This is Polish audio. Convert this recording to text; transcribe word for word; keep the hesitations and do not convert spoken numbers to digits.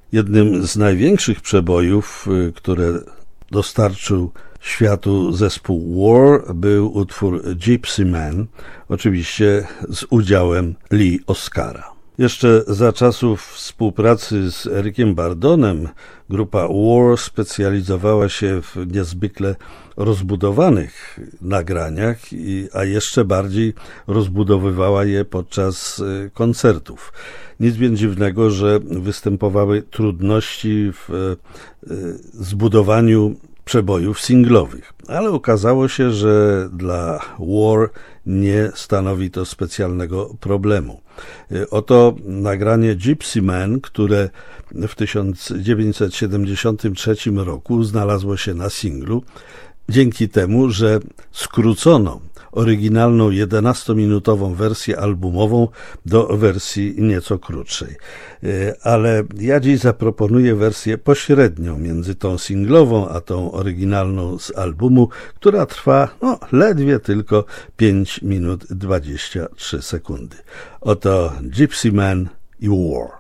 Jednym z największych przebojów, które dostarczył światu zespół War, był utwór Gypsy Man, oczywiście z udziałem Lee Oscara. Jeszcze za czasów współpracy z Ericiem Bardonem grupa War specjalizowała się w niezwykle rozbudowanych nagraniach, a jeszcze bardziej rozbudowywała je podczas koncertów. Nic więc dziwnego, że występowały trudności w zbudowaniu przebojów singlowych, ale okazało się, że dla War nie stanowi to specjalnego problemu. Oto nagranie Gypsy Man, które w tysiąc dziewięćset siedemdziesiątym trzecim roku znalazło się na singlu, dzięki temu, że skrócono oryginalną jedenastominutową wersję albumową do wersji nieco krótszej. Ale ja dziś zaproponuję wersję pośrednią między tą singlową a tą oryginalną z albumu, która trwa no, ledwie tylko pięć minut dwadzieścia trzy sekundy. Oto Gypsy Man i War.